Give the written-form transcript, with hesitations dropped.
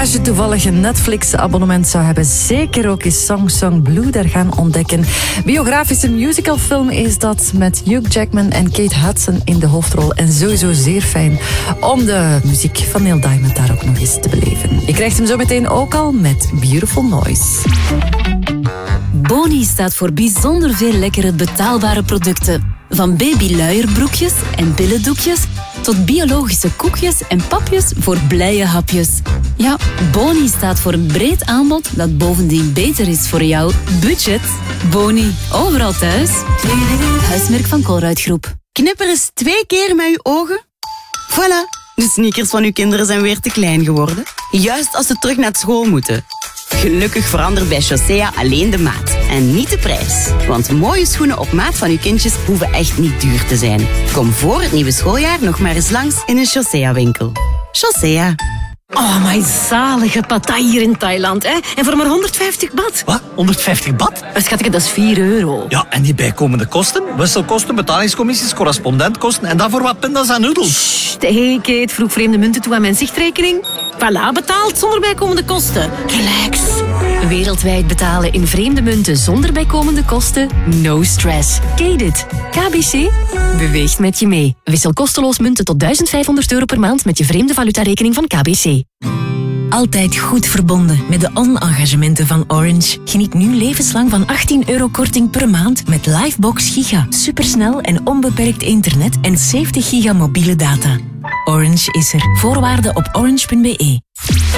Als je toevallig een Netflix-abonnement zou hebben, zeker ook eens Song Song Blue daar gaan ontdekken. Biografische musicalfilm is dat met Hugh Jackman en Kate Hudson in de hoofdrol. En sowieso zeer fijn om de muziek van Neil Diamond daar ook nog eens te beleven. Je krijgt hem zo meteen ook al met Beautiful Noise. Boni staat voor bijzonder veel lekkere betaalbare producten. Van babyluierbroekjes en billendoekjes tot biologische koekjes en papjes voor blije hapjes. Ja, Boni staat voor een breed aanbod dat bovendien beter is voor jouw budget. Boni, overal thuis. Huismerk van Colruyt Groep. Knipper eens 2 keer met uw ogen. Voilà, de sneakers van uw kinderen zijn weer te klein geworden. Juist als ze terug naar school moeten. Gelukkig verandert bij Chaussea alleen de maat en niet de prijs. Want mooie schoenen op maat van uw kindjes hoeven echt niet duur te zijn. Kom voor het nieuwe schooljaar nog maar eens langs in een Chaussea-winkel. Chaussea. Oh, my zalige pattaya hier in Thailand, hè? En voor maar 150 baht. Wat? 150 baht? Schatje, dat is €4. Ja, en die bijkomende kosten? Wisselkosten, betalingscommissies, correspondentkosten en dan voor wat pindas en noedels. Sst, hey Kate, vroeg vreemde munten toe aan mijn zichtrekening. Voilà, betaald zonder bijkomende kosten. Relax. Wereldwijd betalen in vreemde munten zonder bijkomende kosten? No stress. Kate it. KBC beweegt met je mee. Wissel kosteloos munten tot €1500 per maand met je vreemde valutarekening van KBC. Altijd goed verbonden met de on-engagementen van Orange. Geniet nu levenslang van €18 korting per maand met Livebox Giga. Supersnel en onbeperkt internet en 70 giga mobiele data. Orange is er. Voorwaarden op orange.be.